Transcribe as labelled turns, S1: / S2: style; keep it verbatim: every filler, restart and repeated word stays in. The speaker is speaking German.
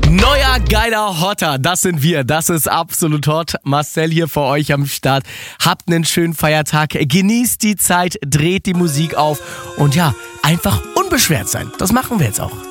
S1: Neuer, geiler Hotter, das sind wir, das ist absolut hot. Marcel hier für euch am Start. Habt einen schönen Feiertag, genießt die Zeit, dreht die Musik auf und ja, einfach unbeschwert sein. Das machen wir jetzt auch.